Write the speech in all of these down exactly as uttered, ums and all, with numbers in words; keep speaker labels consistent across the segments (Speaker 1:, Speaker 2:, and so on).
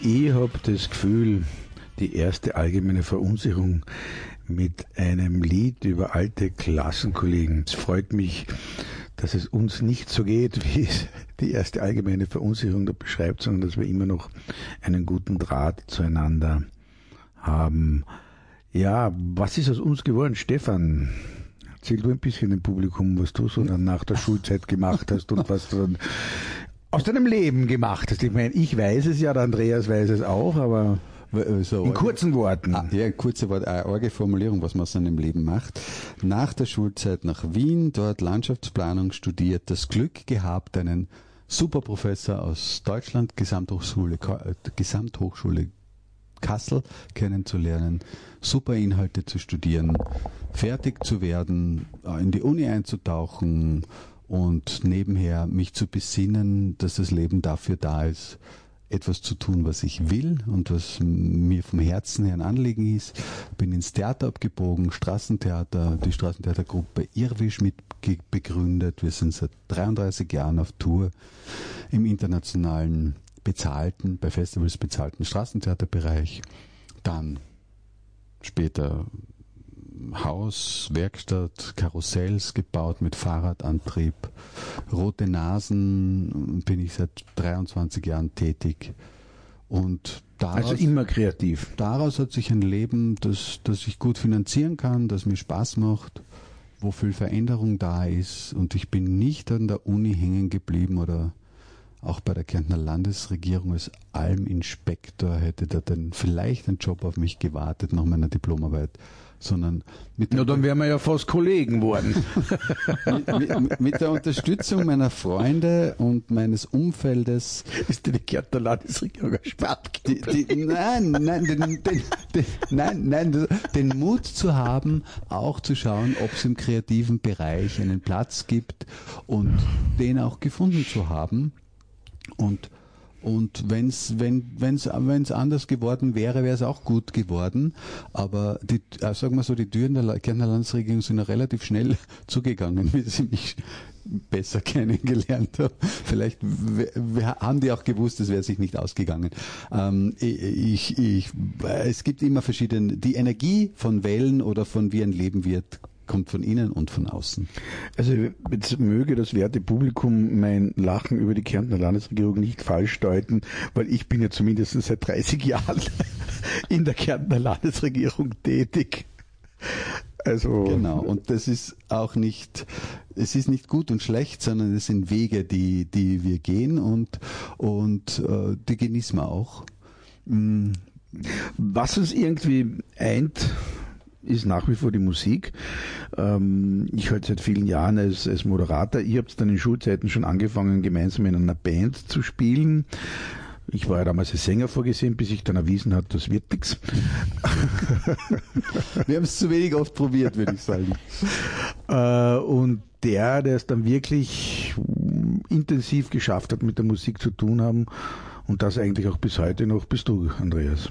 Speaker 1: Ich habe das Gefühl, die erste allgemeine Verunsicherung mit einem Lied über alte Klassenkollegen. Es freut mich, dass es uns nicht so geht, wie es die erste allgemeine Verunsicherung da beschreibt, sondern dass wir immer noch einen guten Draht zueinander haben. Ja, was ist aus uns geworden, Stefan? Erzähl du ein bisschen dem Publikum, was du so dann nach der Schulzeit gemacht hast und was du dann aus deinem Leben gemacht hast. Ich meine, ich weiß es ja, der Andreas weiß es auch, aber so, in kurzen Worten.
Speaker 2: Ah, ja, kurze Worte, eine arge Formulierung, was man aus seinem Leben macht. Nach der Schulzeit nach Wien, dort Landschaftsplanung studiert, das Glück gehabt, einen Superprofessor aus Deutschland, Gesamthochschule, Gesamthochschule Kassel kennenzulernen, super Inhalte zu studieren, fertig zu werden, in die Uni einzutauchen und nebenher mich zu besinnen, dass das Leben dafür da ist, etwas zu tun, was ich will und was mir vom Herzen her ein Anliegen ist. Bin ins Theater abgebogen, Straßentheater, die Straßentheatergruppe Irrwisch mit begründet. Wir sind seit dreiunddreißig Jahren auf Tour im internationalen bezahlten, bei Festivals bezahlten Straßentheaterbereich. Dann später Haus, Werkstatt, Karussells gebaut mit Fahrradantrieb. Rote Nasen bin ich seit dreiundzwanzig Jahren tätig. Und daraus,
Speaker 1: also immer kreativ.
Speaker 2: Daraus hat sich ein Leben, das, das ich gut finanzieren kann, das mir Spaß macht, wo viel Veränderung da ist. Und ich bin nicht an der Uni hängen geblieben oder auch bei der Kärntner Landesregierung als Alminspektor hätte da dann vielleicht ein Job auf mich gewartet nach meiner Diplomarbeit, sondern mit
Speaker 1: ja, dann wären wir ja fast Kollegen geworden.
Speaker 2: mit, mit, mit der Unterstützung meiner Freunde und meines Umfeldes
Speaker 1: ist dir die Kärntner Landesregierung erspart
Speaker 2: die, die, Nein, nein, den, den, den, nein, nein, den Mut zu haben, auch zu schauen, ob es im kreativen Bereich einen Platz gibt und den auch gefunden zu haben. Und und wenn's wenn wenn's wenn's anders geworden wäre, wäre es auch gut geworden. Aber die, äh, sagen wir so, die Türen der Kärntner Landesregierung sind noch relativ schnell zugegangen, wie sie mich besser kennengelernt haben. Vielleicht w- w- haben die auch gewusst, es wäre sich nicht ausgegangen. Ähm, ich, ich, es gibt immer verschiedene. Die Energie von Wellen oder von wie ein Leben wird, kommt von innen und von außen.
Speaker 1: Also jetzt möge das werte Publikum mein Lachen über die Kärntner Landesregierung nicht falsch deuten, weil ich bin ja zumindest seit dreißig Jahren in der Kärntner Landesregierung tätig. Also
Speaker 2: genau, und das ist auch nicht, es ist nicht gut und schlecht, sondern es sind Wege, die die wir gehen und und äh, die genießen wir auch.
Speaker 1: Mm. Was uns irgendwie eint, ist nach wie vor die Musik. Ähm, ich halte seit vielen Jahren als, als Moderator. Ich habe dann in Schulzeiten schon angefangen, gemeinsam in einer Band zu spielen. Ich war ja damals als Sänger vorgesehen, bis sich dann erwiesen hat, das wird nichts.
Speaker 2: Wir haben es zu wenig oft probiert, würde ich sagen.
Speaker 1: Äh, und der, der es dann wirklich intensiv geschafft hat, mit der Musik zu tun haben, und das eigentlich auch bis heute noch, bist du, Andreas.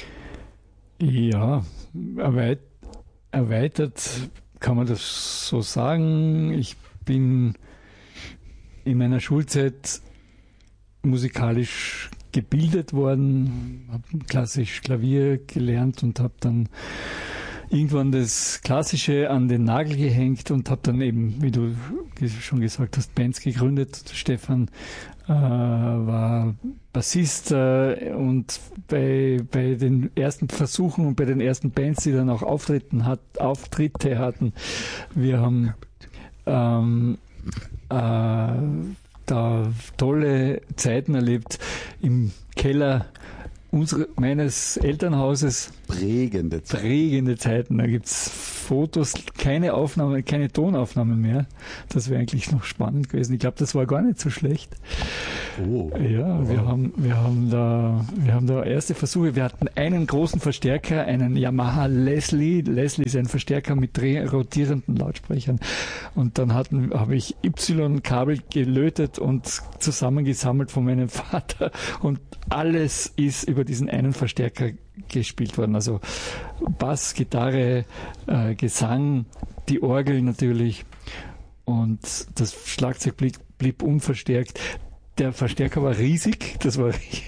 Speaker 3: Ja, erweit- erweitert kann man das so sagen. Ich bin in meiner Schulzeit musikalisch gebildet worden, habe klassisch Klavier gelernt und habe dann irgendwann das Klassische an den Nagel gehängt und habe dann eben, wie du schon gesagt hast, Bands gegründet. Stefan äh, war Bassist äh, und bei, bei den ersten Versuchen und bei den ersten Bands, die dann auch Auftritten hat, Auftritte hatten, wir haben ähm, äh, da tolle Zeiten erlebt im Keller unsere, meines Elternhauses.
Speaker 2: Prägende Zeiten.
Speaker 3: Prägende Zeiten. Da gibt's Fotos, keine Aufnahmen, keine Tonaufnahmen mehr. Das wäre eigentlich noch spannend gewesen. Ich glaube, das war gar nicht so schlecht.
Speaker 2: Oh.
Speaker 3: Ja,
Speaker 2: oh.
Speaker 3: wir haben, wir haben da, wir haben da erste Versuche. Wir hatten einen großen Verstärker, einen Yamaha Leslie. Leslie ist ein Verstärker mit dreh- rotierenden Lautsprechern. Und dann hatten, habe ich Y-Kabel gelötet und zusammengesammelt von meinem Vater. Und alles ist über diesen einen Verstärker gespielt worden. Also Bass, Gitarre, äh, Gesang, die Orgel natürlich. Und das Schlagzeug blieb, blieb unverstärkt. Der Verstärker war riesig, das war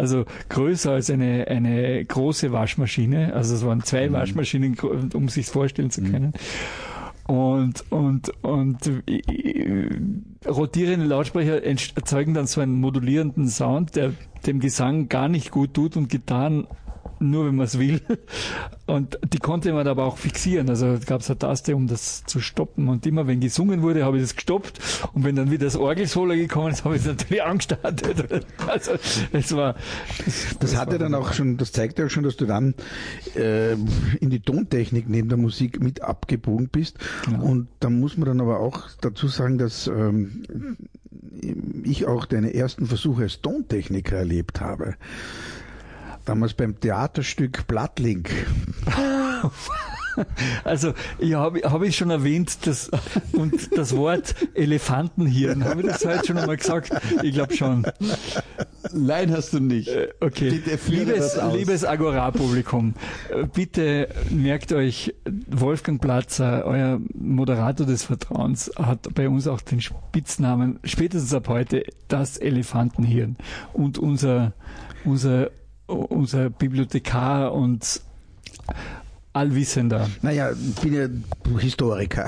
Speaker 3: also größer als eine, eine große Waschmaschine. Also es waren zwei mhm. Waschmaschinen, um sich vorstellen zu können. Mhm. Und, und, und äh, rotierende Lautsprecher erzeugen dann so einen modulierenden Sound, der dem Gesang gar nicht gut tut und Gitarren nur, wenn man es will. Und die konnte man aber auch fixieren. Also gab es eine Taste, um das zu stoppen. Und immer, wenn gesungen wurde, habe ich das gestoppt. Und wenn dann wieder das Orgelsolo gekommen ist, habe ich es natürlich angestartet. Also es war...
Speaker 1: Das, das hatte dann auch schon, das zeigt ja auch schon, dass du dann äh, in die Tontechnik neben der Musik mit abgebogen bist. Genau. Und da muss man dann aber auch dazu sagen, dass ähm, ich auch deine ersten Versuche als Tontechniker erlebt habe. Damals beim Theaterstück Blattling.
Speaker 3: Also, ja, habe hab ich schon erwähnt, das, und das Wort Elefantenhirn, habe ich das heute schon einmal gesagt? Ich glaube schon.
Speaker 2: Nein, hast du nicht.
Speaker 3: Okay. Liebes, liebes Agora-Publikum, bitte merkt euch, Wolfgang Platzer, euer Moderator des Vertrauens, hat bei uns auch den Spitznamen, spätestens ab heute, das Elefantenhirn. Und unser, unser unser Bibliothekar und Allwissender.
Speaker 1: Naja, ich bin ja Historiker.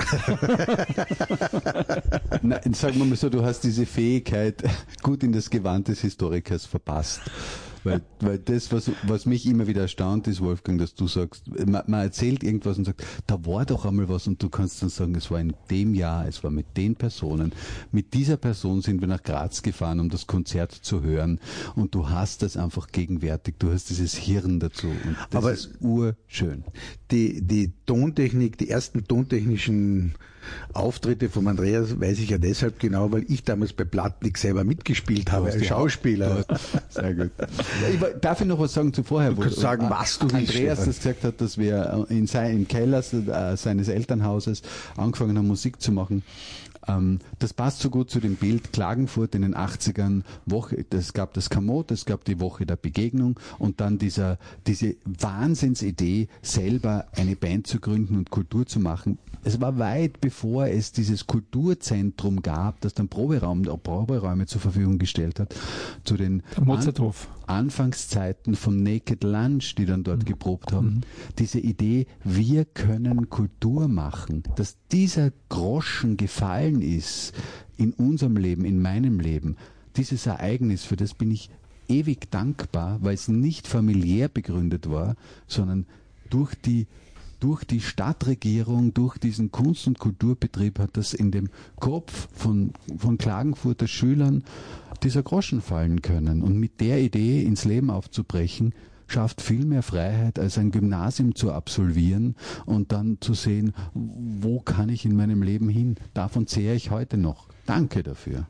Speaker 2: Nein, sagen wir mal so, du hast diese Fähigkeit gut in das Gewand des Historikers verpasst. Weil, weil das, was, was mich immer wieder erstaunt ist, Wolfgang, dass du sagst, man, man erzählt irgendwas und sagt, da war doch einmal was, und du kannst dann sagen, es war in dem Jahr, es war mit den Personen. Mit dieser Person sind wir nach Graz gefahren, um das Konzert zu hören, und du hast das einfach gegenwärtig, du hast dieses Hirn dazu, und das
Speaker 1: Aber
Speaker 2: ist urschön.
Speaker 1: Die, die Tontechnik, die ersten tontechnischen Auftritte von Andreas weiß ich ja deshalb genau, weil ich damals bei Blattnig selber mitgespielt habe, als Schauspieler.
Speaker 2: Sehr gut. Ich, darf ich noch was sagen zu vorher?
Speaker 1: Du kannst
Speaker 2: wo,
Speaker 1: sagen, was du willst.
Speaker 2: Andreas das gesagt hat, dass wir in sein, im Keller seines Elternhauses angefangen haben, Musik zu machen. Das passt so gut zu dem Bild Klagenfurt in den achtzigern. Woche, es gab das Kamot, es gab die Woche der Begegnung und dann dieser, diese Wahnsinnsidee, selber eine Band zu gründen und Kultur zu machen. Es war weit bevor es dieses Kulturzentrum gab, das dann Proberaum, Proberäume zur Verfügung gestellt hat, zu den
Speaker 3: Mozarthof.
Speaker 2: An Anfangszeiten von Naked Lunch, die dann dort mhm. geprobt haben. Mhm. Diese Idee, wir können Kultur machen, dass dieser Groschen gefallen ist in unserem Leben, in meinem Leben. Dieses Ereignis, für das bin ich ewig dankbar, weil es nicht familiär begründet war, sondern durch die Durch die Stadtregierung, durch diesen Kunst- und Kulturbetrieb hat das in dem Kopf von, von Klagenfurter Schülern dieser Groschen fallen können. Und mit der Idee ins Leben aufzubrechen, schafft viel mehr Freiheit, als ein Gymnasium zu absolvieren und dann zu sehen, wo kann ich in meinem Leben hin? Davon zehre ich heute noch. Danke dafür.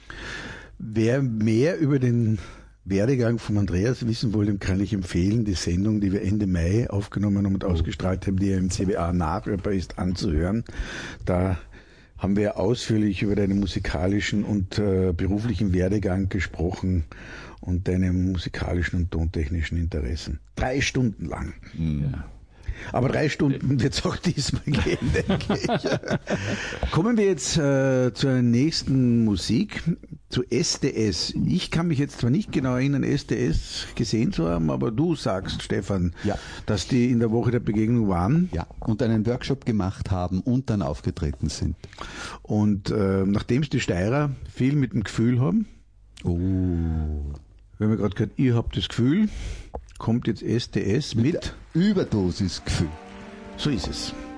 Speaker 1: Wer mehr über den Werdegang von Andreas wissen wollte, kann ich empfehlen, die Sendung, die wir Ende Mai aufgenommen und ausgestrahlt haben, die ja im C B A nachhörbar ist, anzuhören. Da haben wir ausführlich über deinen musikalischen und äh, beruflichen Werdegang gesprochen und deine musikalischen und tontechnischen Interessen. Drei Stunden lang. Ja. Aber drei Stunden wird es auch diesmal gehen, denke ich. Kommen wir jetzt äh, zur nächsten Musik, zu S D S. Ich kann mich jetzt zwar nicht genau erinnern, S D S gesehen zu haben, aber du sagst, Stefan,
Speaker 2: ja,
Speaker 1: dass die in der Woche der Begegnung waren.
Speaker 2: Ja, und einen Workshop gemacht haben und dann aufgetreten sind.
Speaker 1: Und äh, nachdem es die Steirer viel mit dem Gefühl haben,
Speaker 2: oh.
Speaker 1: wir haben ja gerade gehört, ihr habt das Gefühl, kommt jetzt S D S mit,
Speaker 2: mit Überdosis Gefühl.
Speaker 1: So ist es.